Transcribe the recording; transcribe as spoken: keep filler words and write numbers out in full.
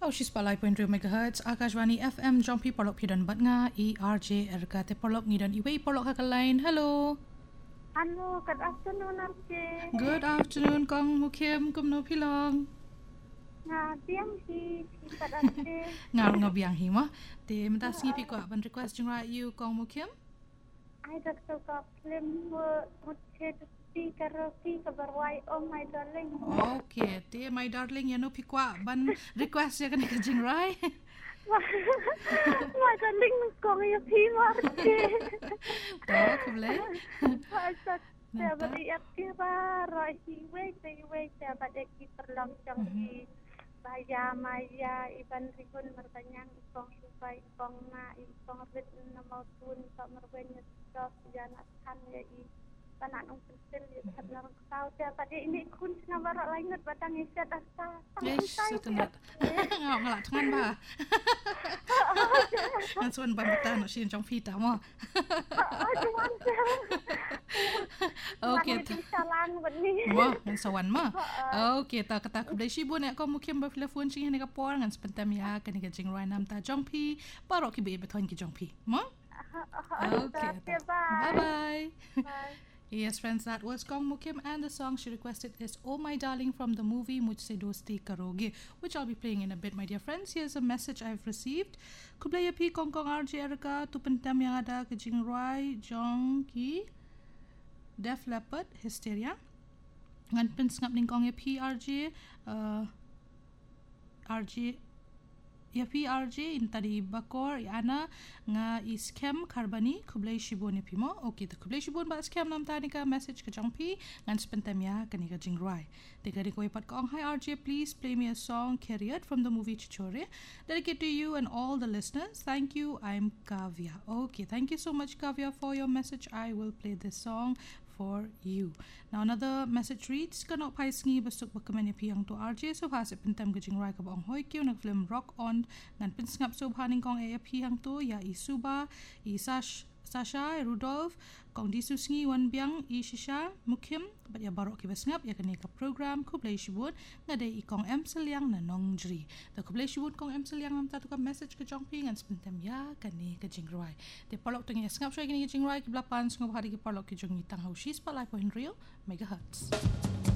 Ausis palai point two megahertz Akashvani F M Jompi Polok Pidan Batnga E R J R K T Polok Ngidan Iwei Polok Hakalain. Hello. Hello, good afternoon, R J. Good afternoon, Kong Mukim Kumno Pilong. Nga biang hi kat R J. Nga nga biang hi mo. Te menta singi pi ko ban request jing right you Kong Mukim. I dak to ka film muthe ti karaoke kabarwai oh my darling. Okay, te my darling ya no pi kwa ban request ya kan ka jing right. My darling ko ya pi R J. To kuble. Pasat saya beriak kira rahi we we we saya pada ki perlang jang di Baya Maya Iban Rigun Mertanyang Ikong Supai Ikong Na Ikong Rit Nama Tun Pak Merwenya Stop Janat Han Ya I Pananong Pensil Ya Benar Kau Siapa Dia Ini Kun Singa Barak Laingat Batang Isyat Asa Yes, setenat. Ngau ngalak tangan ba. Ngan suan ban betan no sin jong pita mo. Aduh Okay. Salang beni. Mo, ngan sawan mo. Okay, ta kata ku blai sibu nek ko mukim ba telefon sing ni ka por ngan sepentam ya kan ka jing roi nam ta jong pi, parok ki be beton ki jong pi. Mo? Okay. Bye bye. Bye. Yes, friends, that was Kong Mukim, and the song she requested is Oh My Darling from the movie Mujhse Dosti Karoge, which I'll be playing in a bit, my dear friends. Here's a message I've received. Kublaya pi Kong Kong R J Erika, tu pentam yang ada ke Jing Roy, Jong Ki, Def Leppard, Hysteria. Ngan pen sengap ning Kong ya P R J, uh, R J, ya P R J in tadi bakor ya ana nga iskem karbani kublai shibon ya pimo. Okay, the kublai shibon ba scam nam tani ka message ka jong pi ngan spentem ya kani ka jingrai. Teka di ko ipat kong hi R J, please play me a song Carriot from the movie Chichore. Dedicate to you and all the listeners. Thank you. I'm Kavya. Okay, thank you so much Kavya for your message. I will play this song for you. Now another message reads, kanok pai sngi basuk bakaman ya piyang to R J so hasip pentem gajing rai ka bang hoi kyo nag film Rock On ngan pinsngap so bhaning kong e piyang to ya isuba isash Sasha Rudolph kong disu sngi wan biang i shisha mukim bat ya barok ki basngap ya kani ka program kublai shibun ngade i kong em seliang na nongjri the kublai shibun kong em seliang nam tatu ka message ka jong pi ngan spentem ya kani ka jingrai te polok teng ya snap shoi kani ka jingrai ki blapan sngob hari ki polok ki jong ni tang haushi spalai point real megahertz.